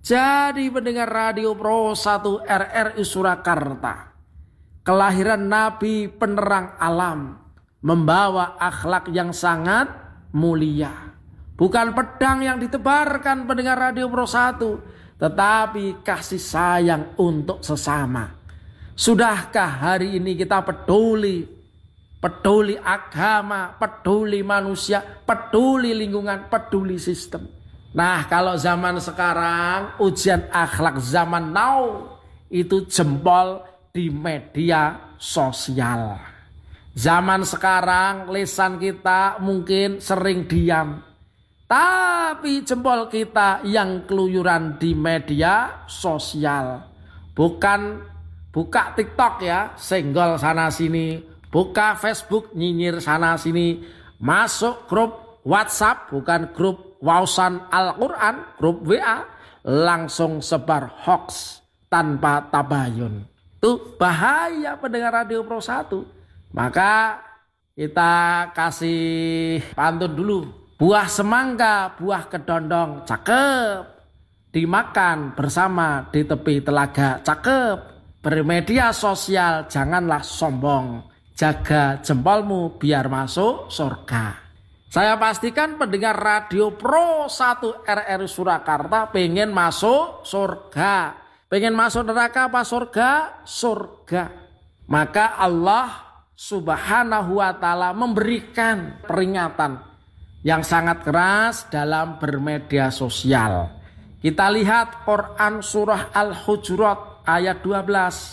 Jadi pendengar Radio Pro 1 RRI Surakarta, kelahiran Nabi penerang alam, membawa akhlak yang sangat mulia. Bukan pedang yang ditebarkan pendengar Radio Pro 1, tetapi kasih sayang untuk sesama. Sudahkah hari ini kita peduli agama, peduli manusia, peduli lingkungan, peduli sistem? Nah, kalau zaman sekarang, ujian akhlak zaman now itu jempol di media sosial. Zaman sekarang lisan kita mungkin sering diam, tapi jempol kita yang keluyuran di media sosial. Bukan buka TikTok ya, senggol sana sini, buka Facebook nyinyir sana sini, masuk grup WhatsApp, bukan grup Wausan Al-Quran, grup WA, langsung sebar hoax tanpa tabayun. Itu bahaya pendengar Radio Pro 1. Maka kita kasih pantun dulu. Buah semangka, buah kedondong, cakep. Dimakan bersama di tepi telaga, cakep. Bermedia sosial, janganlah sombong. Jaga jempolmu biar masuk surga. Saya pastikan pendengar Radio Pro 1 RRI Surakarta pengen masuk surga. Pengen masuk neraka apa surga? Surga. Maka Allah Subhanahu wa ta'ala memberikan peringatan yang sangat keras dalam bermedia sosial. Kita lihat Quran surah Al-Hujurat ayat 12.